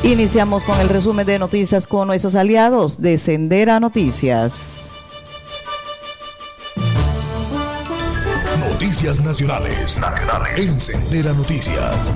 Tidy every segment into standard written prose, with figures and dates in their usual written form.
Iniciamos con el resumen de noticias con nuestros aliados de Sendera Noticias. Noticias nacionales en Sendera Noticias.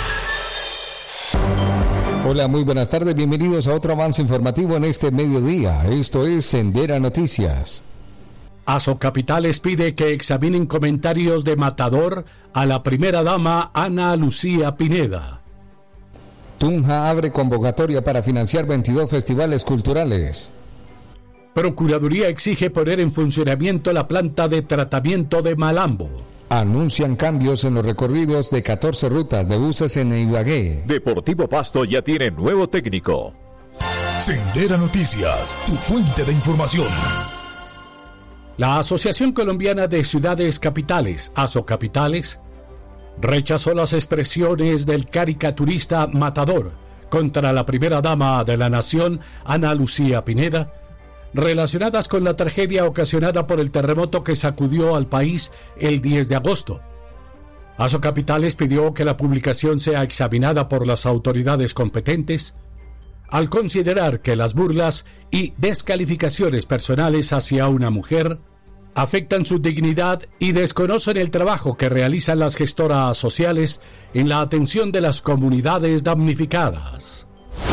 Hola, muy buenas tardes, bienvenidos a otro avance informativo en este mediodía. Esto es Sendera Noticias. Asocapitales pide que examinen comentarios de Matador a la primera dama Ana Lucía Pineda. Tunja abre convocatoria para financiar 22 festivales culturales. Procuraduría exige poner en funcionamiento la planta de tratamiento de Malambo. Anuncian cambios en los recorridos de 14 rutas de buses en Ibagué. Deportivo Pasto ya tiene nuevo técnico. Sendera Noticias, tu fuente de información. La Asociación Colombiana de Ciudades Capitales, Asocapitales, rechazó las expresiones del caricaturista Matador contra la primera dama de la nación, Ana Lucía Pineda, relacionadas con la tragedia ocasionada por el terremoto que sacudió al país el 10 de agosto. Asocapitales pidió que la publicación sea examinada por las autoridades competentes, al considerar que las burlas y descalificaciones personales hacia una mujer afectan su dignidad y desconocen el trabajo que realizan las gestoras sociales en la atención de las comunidades damnificadas.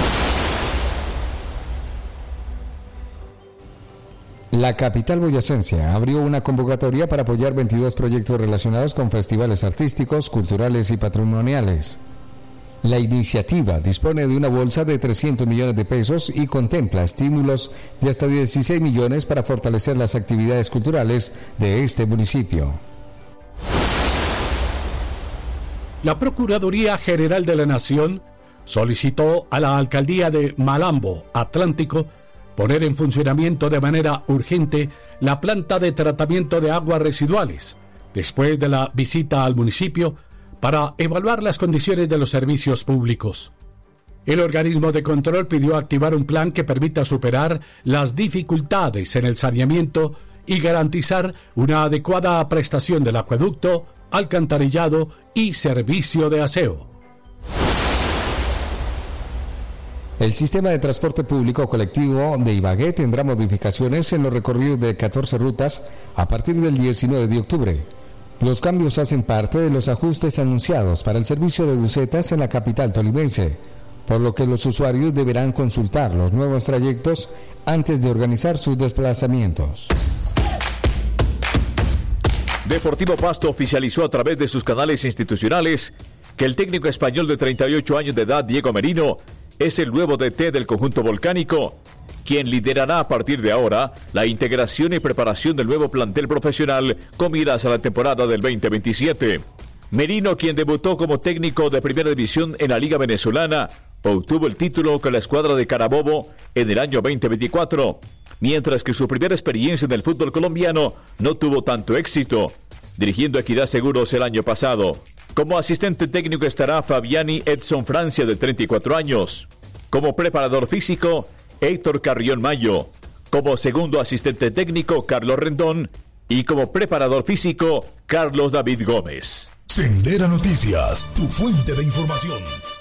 La capital boyacense abrió una convocatoria para apoyar 22 proyectos relacionados con festivales artísticos, culturales y patrimoniales. La iniciativa dispone de una bolsa de 300 millones de pesos y contempla estímulos de hasta 16 millones para fortalecer las actividades culturales de este municipio. La Procuraduría General de la Nación solicitó a la Alcaldía de Malambo, Atlántico, poner en funcionamiento de manera urgente la planta de tratamiento de aguas residuales, después de la visita al municipio, para evaluar las condiciones de los servicios públicos. El organismo de control pidió activar un plan que permita superar las dificultades en el saneamiento y garantizar una adecuada prestación del acueducto, alcantarillado y servicio de aseo. El sistema de transporte público colectivo de Ibagué tendrá modificaciones en los recorridos de 14 rutas a partir del 19 de octubre. Los cambios hacen parte de los ajustes anunciados para el servicio de busetas en la capital tolimense, por lo que los usuarios deberán consultar los nuevos trayectos antes de organizar sus desplazamientos. Deportivo Pasto oficializó a través de sus canales institucionales que el técnico español de 38 años de edad, Diego Merino, es el nuevo DT del conjunto volcánico, quien liderará a partir de ahora la integración y preparación del nuevo plantel profesional con miras a la temporada del 2027. Merino, quien debutó como técnico de primera división en la Liga Venezolana, obtuvo el título con la escuadra de Carabobo en el año 2024, mientras que su primera experiencia en el fútbol colombiano no tuvo tanto éxito, dirigiendo a Equidad Seguros el año pasado. Como asistente técnico estará Fabiani Edson Francia, de 34 años. Como preparador físico, Héctor Carrión Mayo. Como segundo asistente técnico, Carlos Rendón. Y como preparador físico, Carlos David Gómez. Sendera Noticias, tu fuente de información.